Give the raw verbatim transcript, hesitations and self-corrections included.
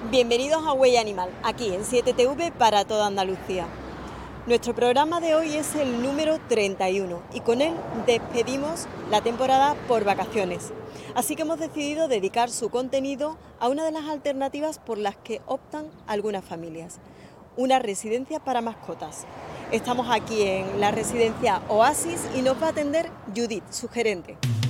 Bienvenidos a Huella Animal, aquí en siete T V para toda Andalucía. Nuestro programa de hoy es el número treinta y uno y con él despedimos la temporada por vacaciones. Así que hemos decidido dedicar su contenido a una de las alternativas por las que optan algunas familias, una residencia para mascotas. Estamos aquí en la residencia Oasis y nos va a atender Judith, su gerente.